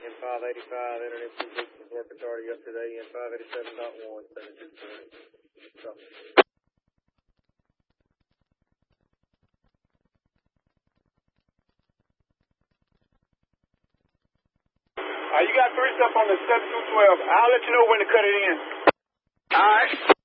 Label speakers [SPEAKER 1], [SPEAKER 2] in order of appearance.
[SPEAKER 1] N585 Internet Systems was working started yesterday. N587.1, 7240.
[SPEAKER 2] You got 3 stuff on the 7212. I'll let you know when to cut it in.
[SPEAKER 3] All right.